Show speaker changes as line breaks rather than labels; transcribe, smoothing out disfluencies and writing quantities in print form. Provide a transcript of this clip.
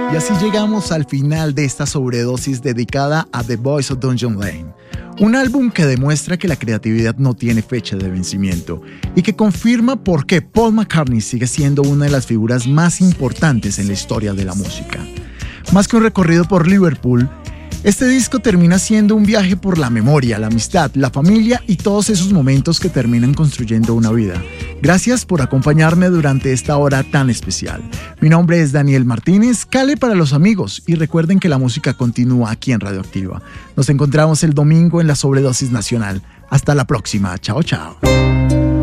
Y así llegamos al final de esta sobredosis dedicada a The Boys of Dungeon Lane. Un álbum que demuestra que la creatividad no tiene fecha de vencimiento y que confirma por qué Paul McCartney sigue siendo una de las figuras más importantes en la historia de la música. Más que un recorrido por Liverpool, este disco termina siendo un viaje por la memoria, la amistad, la familia y todos esos momentos que terminan construyendo una vida. Gracias por acompañarme durante esta hora tan especial. Mi nombre es Daniel Martínez, Cale para los amigos, y recuerden que la música continúa aquí en Radioactiva. Nos encontramos el domingo en la Sobredosis Nacional. Hasta la próxima. Chao, chao.